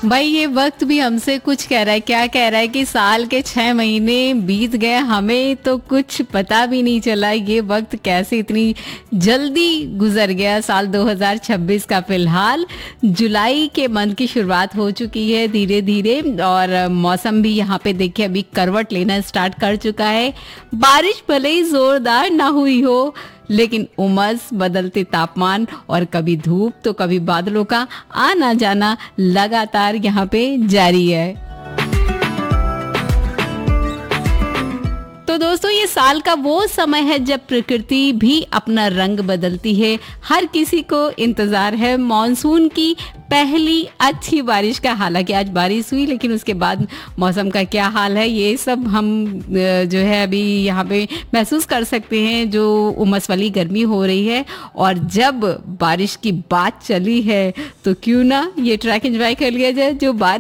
भाई ये वक्त भी हमसे कुछ कह रहा है। क्या कह रहा है कि साल के 6 महीने बीत गए, हमें तो कुछ पता भी नहीं चला ये वक्त कैसे इतनी जल्दी गुजर गया। साल 2026 का फिलहाल जुलाई के मंथ की शुरुआत हो चुकी है धीरे धीरे, और मौसम भी यहाँ पे देखिए अभी करवट लेना स्टार्ट कर चुका है। बारिश भले ही जोरदार ना हुई हो, लेकिन उमस, बदलते तापमान और कभी धूप तो कभी बादलों का आना जाना लगातार यहाँ पे जारी है। तो दोस्तों ये साल का वो समय है जब प्रकृति भी अपना रंग बदलती है। हर किसी को इंतजार है मानसून की पहली अच्छी बारिश का। हालांकि आज बारिश हुई, लेकिन उसके बाद मौसम का क्या हाल है ये सब हम जो है अभी यहाँ पे महसूस कर सकते हैं। जो उमस वाली गर्मी हो रही है, और जब बारिश की बात चली है तो क्यों ना ये ट्रैक एंजॉय कर लिया जाए। जो बारिश